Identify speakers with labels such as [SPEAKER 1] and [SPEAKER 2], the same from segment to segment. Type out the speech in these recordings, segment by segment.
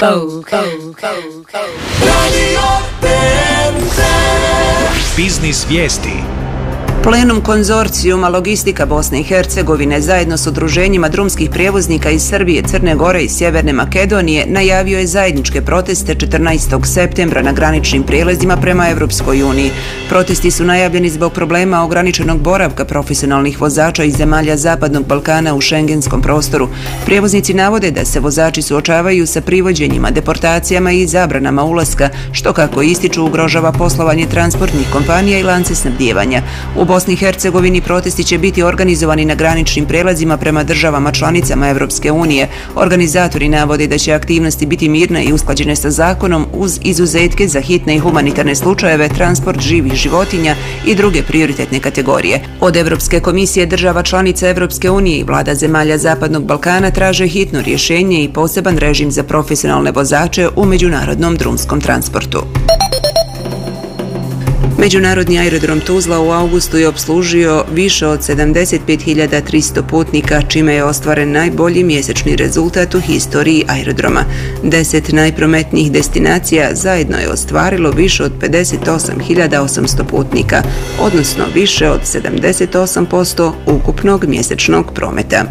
[SPEAKER 1] Biznis vijesti.
[SPEAKER 2] Plenum konzorcijuma Logistika Bosne i Hercegovine zajedno s udruženjima drumskih prijevoznika iz Srbije, Crne Gore i Sjeverne Makedonije najavio je zajedničke proteste 14. septembra na graničnim prijelazima prema Evropskoj uniji. Protesti su najavljeni zbog problema ograničenog boravka profesionalnih vozača iz zemalja Zapadnog Balkana u šengenskom prostoru. Prijevoznici navode da se vozači suočavaju sa privođenjima, deportacijama i zabranama ulaska, što kako ističu ugrožava poslovanje transportnih kompanija i lance snabdijevanja. U Bosni i Hercegovini protesti će biti organizovani na graničnim prelazima prema državama članicama Evropske unije. Organizatori navode da će aktivnosti biti mirne i usklađene sa zakonom uz izuzetke za hitne i humanitarne slučajeve, transport živih životinja i druge prioritetne kategorije. Od Evropske komisije država članica Evropske unije i vlada zemalja Zapadnog Balkana traže hitno rješenje i poseban režim za profesionalne vozače u međunarodnom drumskom transportu. Međunarodni aerodrom Tuzla u augustu je opslužio više od 75.300 putnika, čime je ostvaren najbolji mjesečni rezultat u historiji aerodroma. 10 najprometnijih destinacija zajedno je ostvarilo više od 58.800 putnika, odnosno više od 78% ukupnog mjesečnog prometa.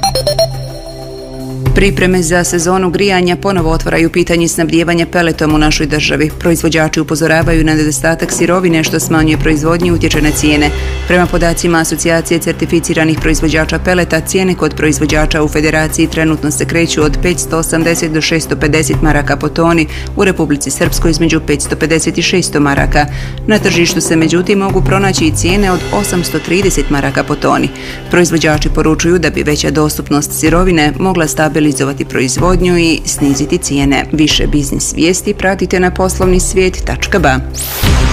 [SPEAKER 2] Pripreme za sezonu grijanja ponovo otvaraju pitanje snabdijevanja peletom u našoj državi. Proizvođači upozoravaju na nedostatak sirovine što smanjuje proizvodnju i utječe na cijene. Prema podacima Asocijacije certificiranih proizvođača peleta, cijene kod proizvođača u Federaciji trenutno se kreću od 580 do 650 maraka po toni, u Republici Srpskoj između 550 i 600 maraka. Na tržištu se međutim mogu pronaći i cijene od 830 maraka po toni. Proizvođači poručuju da bi veća dostupnost sirovine mogla stabilizovati proizvodnju i sniziti cijene. Više biznis vijesti pratite na poslovnisvijet.ba.